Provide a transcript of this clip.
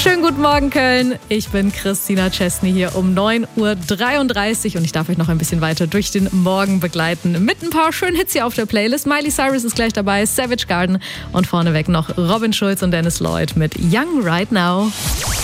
Schönen guten Morgen, Köln. Ich bin Christina Chesney hier um 9.33 Uhr und ich darf euch noch ein bisschen weiter durch den Morgen begleiten. Mit ein paar schönen Hits hier auf der Playlist. Miley Cyrus ist gleich dabei, Savage Garden und vorneweg noch Robin Schulz und Dennis Lloyd mit Young Right Now.